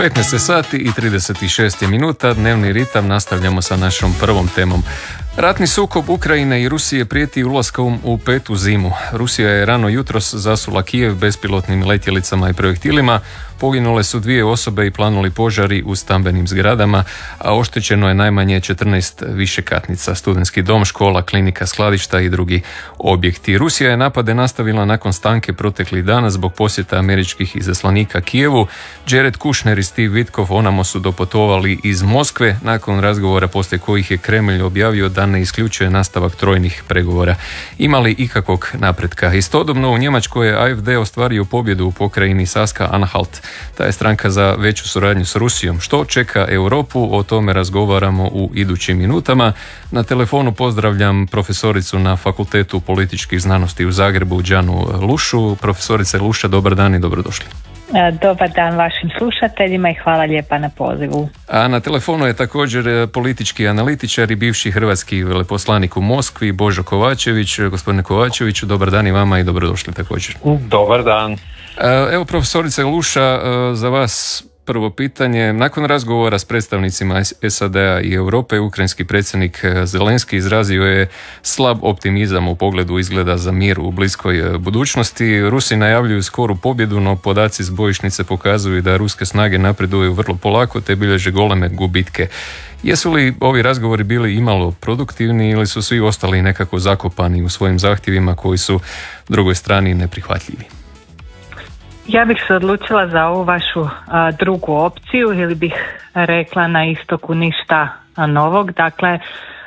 15 sati i 36 minuta, dnevni ritam, nastavljamo sa našom prvom temom. Ratni sukob Ukrajine i Rusije prijeti ulaskom u petu zimu. Rusija je rano jutros zasula Kijev bespilotnim letjelicama i projektilima, poginule su 2 osobe i planuli požari u stambenim zgradama, a oštećeno je najmanje 14 višekatnica, studentski dom, škola, klinika, skladišta i drugi objekti. Rusija je napade nastavila nakon stanke proteklih dana zbog posjeta američkih izaslanika Kijevu. Jared Kushner i Steve Witkoff onamo su doputovali iz Moskve nakon razgovora poslije kojih je Kremlj objavio da ne isključuje nastavak trojnih pregovora. Ima li ikakvog napretka? Istodobno u Njemačkoj je AfD ostvario pobjedu u pokrajini Saska-Anhalt. Ta je stranka za veću suradnju s Rusijom. Što čeka Europu? O tome razgovaramo u idućim minutama. Na telefonu pozdravljam profesoricu na Fakultetu političkih znanosti u Zagrebu, Đanu Lušu. Profesorice Luša, dobar dan i dobrodošli. Dobar dan vašim slušateljima i hvala lijepa na pozivu. A na telefonu je također politički analitičar i bivši hrvatski veleposlanik u Moskvi, Božo Kovačević. Gospodine Kovačeviću, dobar dan i vama i dobrodošli također. Dobar dan. Evo, profesorice Luša, za vas prvo pitanje. Nakon razgovora s predstavnicima SAD-a i Europe, ukrajinski predsjednik Zelenski izrazio je slab optimizam u pogledu izgleda za mir u bliskoj budućnosti. Rusi najavljuju skoru pobjedu, no podaci s bojišnice pokazuju da ruske snage napreduju vrlo polako te bilježe goleme gubitke. Jesu li ovi razgovori bili imalo produktivni ili su svi ostali nekako zakopani u svojim zahtjevima koji su drugoj strani neprihvatljivi? Ja bih se odlučila za ovu vašu drugu opciju ili bih rekla na istoku ništa novog. Dakle,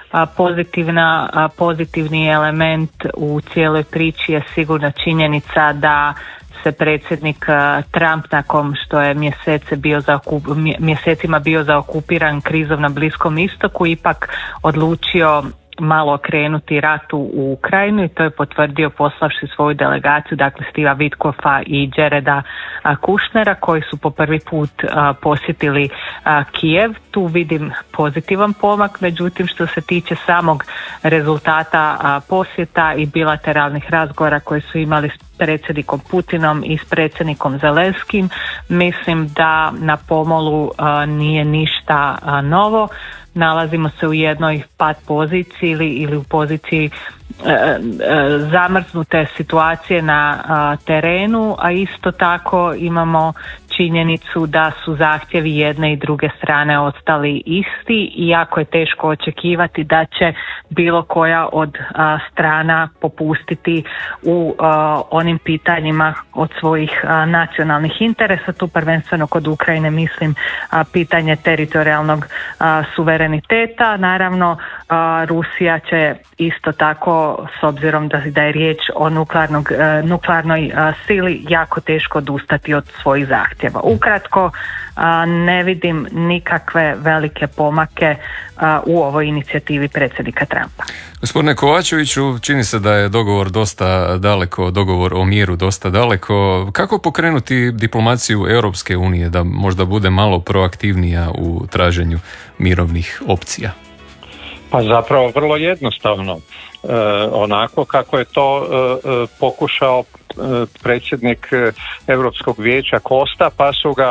pozitivni element u cijeloj priči je sigurno činjenica da se predsjednik Trump, nakon što je mjesecima bio zaokupiran krizom na Bliskom istoku, ipak odlučio malo okrenuti ratu u Ukrajinu i to je potvrdio poslavši svoju delegaciju, dakle Steva Witkoffa i Jareda Kushnera, koji su po prvi put posjetili Kijev. Tu vidim pozitivan pomak, međutim što se tiče samog rezultata posjeta i bilateralnih razgovora koje su imali s predsjednikom Putinom i s predsjednikom Zelenskim, mislim da na pomolu nije ništa novo. Nalazimo se u jednoj pad poziciji ili u poziciji zamrznute situacije na terenu, a isto tako imamo činjenicu da su zahtjevi jedne i druge strane ostali isti i jako je teško očekivati da će bilo koja od strana popustiti u onim pitanjima od svojih nacionalnih interesa. Tu prvenstveno kod Ukrajine mislim pitanje teritorijalnog suvereniteta. Naravno, Rusija će isto tako, s obzirom da je riječ o nuklearnoj sili, jako teško odustati od svojih zahtjeva. Ukratko, ne vidim nikakve velike pomake u ovoj inicijativi predsjednika Trumpa. Gospodine Kovačeviću, čini se da je dogovor dosta daleko, dogovor o miru dosta daleko. Kako pokrenuti diplomaciju Europske unije da možda bude malo proaktivnija u traženju mirovnih opcija? Pa zapravo vrlo jednostavno. Onako kako je to pokušao predsjednik Europskog vijeća Costa, pa su ga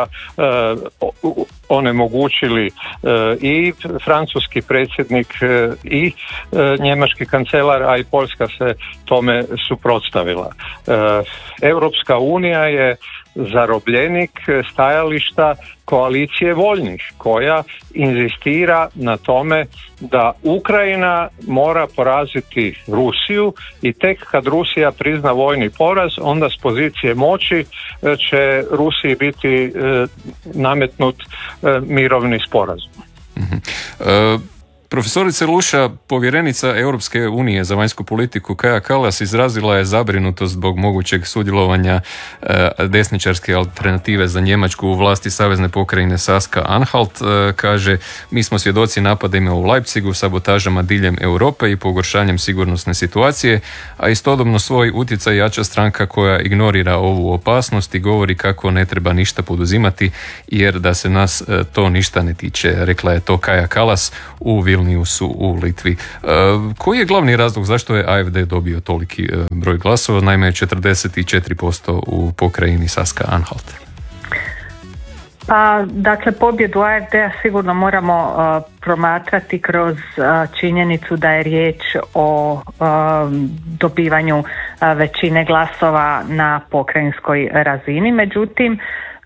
onemogućili i francuski predsjednik i njemački kancelar, a i Poljska se tome suprotstavila. Europska unija je zarobljenik stajališta koalicije voljnih koja inzistira na tome da Ukrajina mora poraziti Rusiju i tek kad Rusija prizna vojni poraz, onda s pozicije moći će Rusiji biti nametnut mirovni sporazum. Profesorica Luša, povjerenica Europske unije za vanjsku politiku Kaja Kallas izrazila je zabrinutost zbog mogućeg sudjelovanja desničarske alternative za Njemačku u vlasti savezne pokrajine Saska-Anhalt. Kaže, mi smo svjedoci napadima u Leipzigu, sabotažama diljem Europe i pogoršanjem sigurnosne situacije, a istodobno svoj utjecaj jača stranka koja ignorira ovu opasnost i govori kako ne treba ništa poduzimati jer da se nas to ništa ne tiče. Rekla je to Kaja Kallas u Vilniusu u Litvi. Koji je glavni razlog zašto je AfD dobio toliki broj glasova, naime 44% u pokrajini Saska-Anhalt? Pa, dakle, pobjedu AfD-a sigurno moramo promatrati kroz činjenicu da je riječ o dobivanju većine glasova na pokrajinskoj razini. Međutim,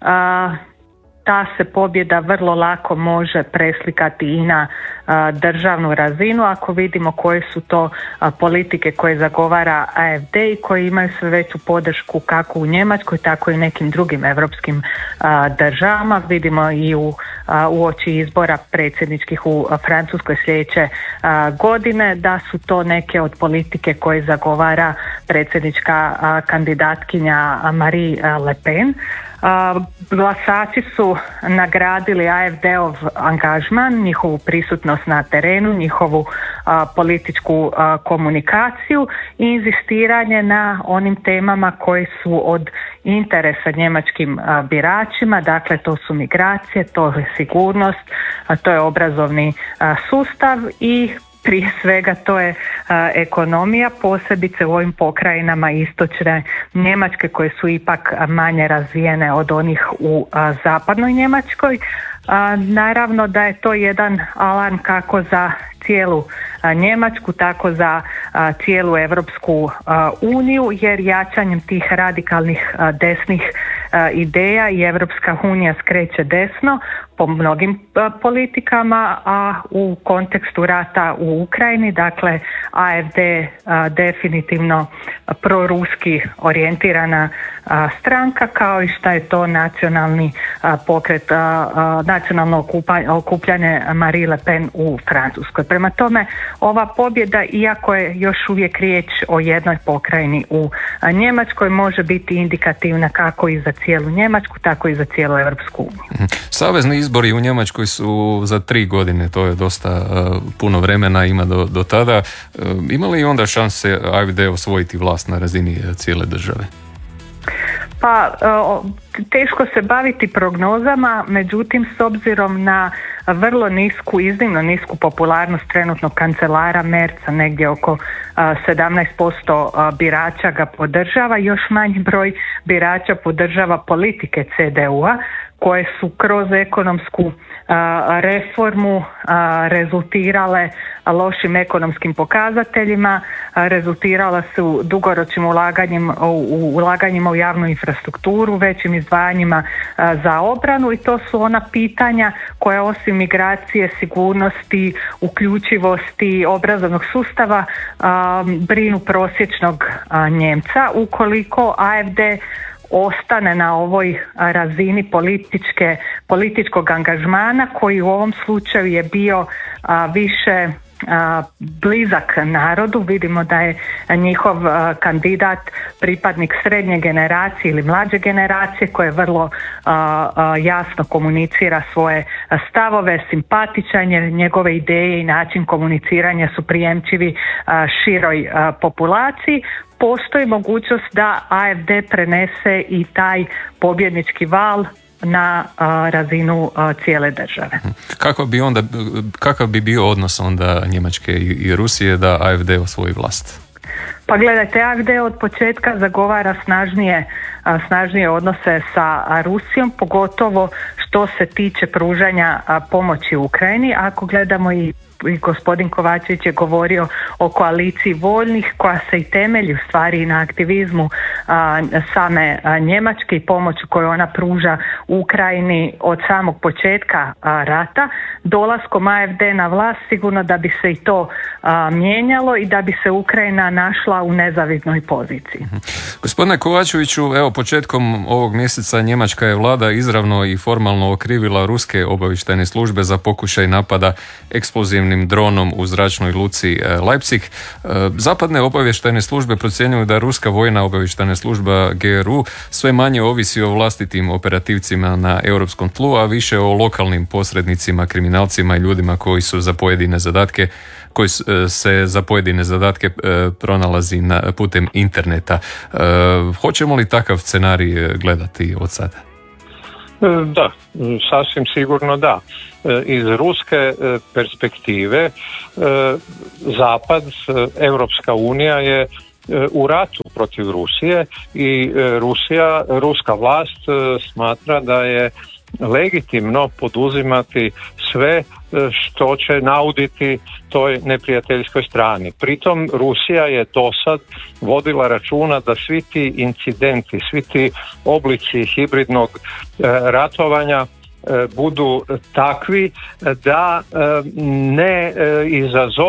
ta se pobjeda vrlo lako može preslikati i na državnu razinu ako vidimo koje su to politike koje zagovara AfD i koje imaju sve veću podršku kako u Njemačkoj tako i nekim drugim europskim državama. Vidimo i uoči izbora predsjedničkih u Francuskoj sljedeće godine da su to neke od politike koje zagovara predsjednička kandidatkinja Marie Le Pen. Glasači su nagradili AfD-ov angažman, njihovu prisutnost na terenu, njihovu političku komunikaciju i inzistiranje na onim temama koje su od interesa njemačkim biračima, dakle to su migracije, to je sigurnost, to je obrazovni sustav i prije svega to je ekonomija, posebice u ovim pokrajinama istočne Njemačke koje su ipak manje razvijene od onih u zapadnoj Njemačkoj. Naravno da je to jedan alarm kako za cijelu Njemačku, tako za cijelu Europsku uniju, jer jačanjem tih radikalnih desnih ideja i Europska unija skreće desno po mnogim politikama, a u kontekstu rata u Ukrajini, dakle AfD definitivno proruski orijentirana stranka, kao i što je to nacionalni pokret, nacionalno okupljanje Marie Le Pen u Francuskoj. Prema tome, ova pobjeda, iako je još uvijek riječ o jednoj pokrajini u Njemačkoj, može biti indikativna kako i za cijelu Njemačku, tako i za cijelu Europsku uniju. Savezni izbori u Njemačkoj su za 3 godine, to je dosta puno vremena ima do tada. Ima li onda šanse AfD osvojiti vlast na razini cijele države? Pa, teško se baviti prognozama, međutim s obzirom na vrlo nisku, iznimno nisku popularnost trenutnog kancelara Merza, negdje oko 17% birača ga podržava, još manji broj birača podržava politike CDU-a koje su kroz ekonomsku reformu rezultirale lošim ekonomskim pokazateljima, rezultirala su dugoročnim ulaganjima u javnu infrastrukturu, većim izdvajanjima za obranu i to su ona pitanja koja osim migracije, sigurnosti, uključivosti obrazovnog sustava brinu prosječnog Njemca. Ukoliko AfD ostane na ovoj razini političkog angažmana koji u ovom slučaju je bio više blizak narodu, vidimo da je njihov kandidat pripadnik srednje generacije ili mlađe generacije koje vrlo jasno komunicira svoje stavove, simpatičan je, njegove ideje i način komuniciranja su prijemčivi široj populaciji. Postoji mogućnost da AfD prenese i taj pobjednički val na razinu cijele države. Kakav bi bio odnos onda Njemačke i Rusije da AfD osvoji vlast? Pa gledajte, AfD od početka zagovara snažnije odnose sa Rusijom, pogotovo što se tiče pružanja pomoći Ukrajini. Ako gledamo i gospodin Kovačević je govorio o koaliciji voljnih koja se i temelji u stvari na aktivizmu same Njemačke i pomoću koju ona pruža u Ukrajini od samog početka rata. Dolaskom AfD na vlast sigurno da bi se i to mijenjalo i da bi se Ukrajina našla u nezavidnoj poziciji. Gospodine Kovačeviću, evo početkom ovog mjeseca njemačka je vlada izravno i formalno okrivila ruske obavještajne službe za pokušaj napada eksplozivnim dronom u zračnoj luci Leipzig. Zapadne obavještajne službe procjenjuju da ruska vojna obavještajna služba GRU sve manje ovisi o vlastitim operativcima na europskom tlu, a više o lokalnim posrednicima, kriminalcima i ljudima koji su za pojedine zadatke se za pojedine zadatke pronalazi putem interneta. Hoćemo li takav scenarij gledati od sada? Da, sasvim sigurno da. Iz ruske perspektive Zapad, Europska unija je u ratu protiv Rusije i ruska vlast smatra da je legitimno poduzimati sve što će nauditi toj neprijateljskoj strani. Pritom Rusija je dosad vodila računa da svi ti incidenti, svi ti oblici hibridnog ratovanja budu takvi da ne izazovu